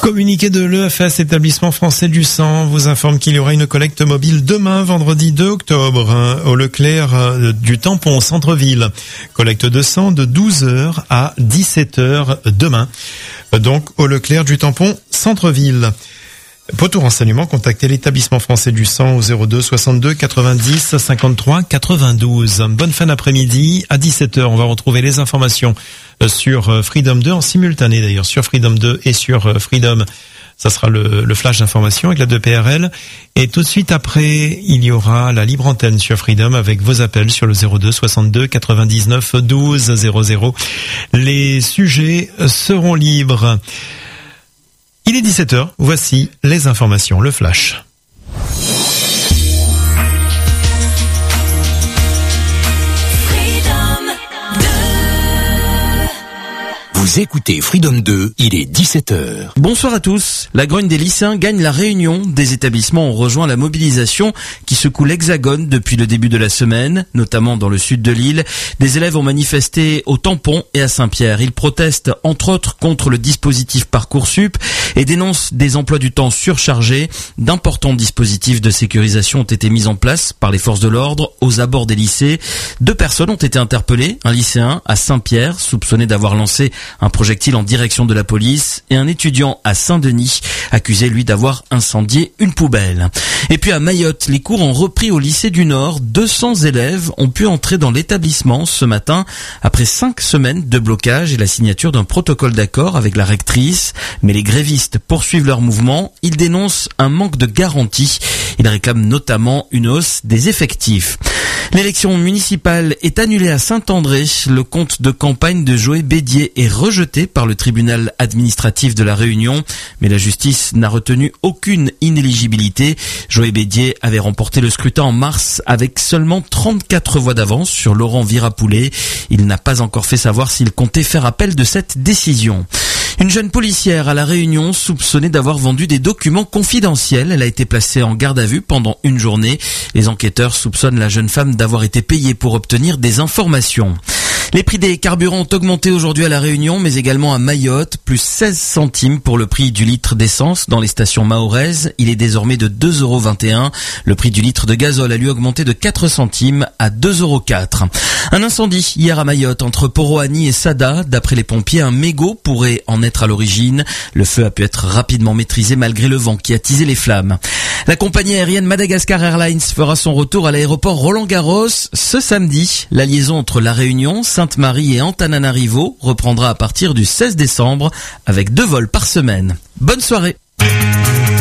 Communiqué de l'EFS, établissement français du sang, vous informe qu'il y aura une collecte mobile demain, vendredi 2 octobre, au Leclerc du Tampon, centre-ville. Collecte de sang de 12h à 17h demain. Donc, au Leclerc du Tampon, centre-ville. Pour tout renseignement, contactez l'établissement français du sang au 02 62 90 53 92. Bonne fin d'après-midi. À 17h, on va retrouver les informations sur Freedom 2 en simultané d'ailleurs, sur Freedom 2 et sur Freedom. Ça sera le flash d'information avec la 2PRL. Et tout de suite après, il y aura la libre antenne sur Freedom avec vos appels sur le 02 62 99 12 00. Les sujets seront libres. Il est 17h, voici les informations, le flash. Vous écoutez Freedom 2, il est 17h. Bonsoir à tous. La grogne des lycéens gagne la Réunion. Des établissements ont rejoint la mobilisation qui secoue l'Hexagone depuis le début de la semaine, notamment dans le sud de l'île. Des élèves ont manifesté au Tampon et à Saint-Pierre. Ils protestent entre autres contre le dispositif Parcoursup et dénoncent des emplois du temps surchargés. D'importants dispositifs de sécurisation ont été mis en place par les forces de l'ordre aux abords des lycées. 2 personnes ont été interpellées. Un lycéen à Saint-Pierre, soupçonné d'avoir lancé un projectile en direction de la police, et un étudiant à Saint-Denis, accusé lui d'avoir incendié une poubelle. Et puis à Mayotte, les cours ont repris au lycée du Nord. 200 élèves ont pu entrer dans l'établissement ce matin après 5 semaines de blocage et la signature d'un protocole d'accord avec la rectrice. Mais les grévistes poursuivent leur mouvement. Ils dénoncent un manque de garantie. Ils réclament notamment une hausse des effectifs. L'élection municipale est annulée à Saint-André. Le compte de campagne de Joël Bédier est rejeté par le tribunal administratif de la Réunion, mais la justice n'a retenu aucune inéligibilité. Joël Bédier avait remporté le scrutin en mars avec seulement 34 voix d'avance sur Laurent Virapoulet. Il n'a pas encore fait savoir s'il comptait faire appel de cette décision. Une jeune policière à La Réunion soupçonnée d'avoir vendu des documents confidentiels. Elle a été placée en garde à vue pendant une journée. Les enquêteurs soupçonnent la jeune femme d'avoir été payée pour obtenir des informations. Les prix des carburants ont augmenté aujourd'hui à La Réunion, mais également à Mayotte, plus 16 centimes pour le prix du litre d'essence dans les stations mahoraises. Il est désormais de 2,21 €. Le prix du litre de gazole a lui augmenté de 4 centimes à 2,04 €. Un incendie hier à Mayotte entre Poroani et Sada. D'après les pompiers, un mégot pourrait en être à l'origine. Le feu a pu être rapidement maîtrisé malgré le vent qui a attisé les flammes. La compagnie aérienne Madagascar Airlines fera son retour à l'aéroport Roland-Garros ce samedi. La liaison entre La Réunion, Sainte-Marie et Antananarivo reprendra à partir du 16 décembre avec 2 vols par semaine. Bonne soirée.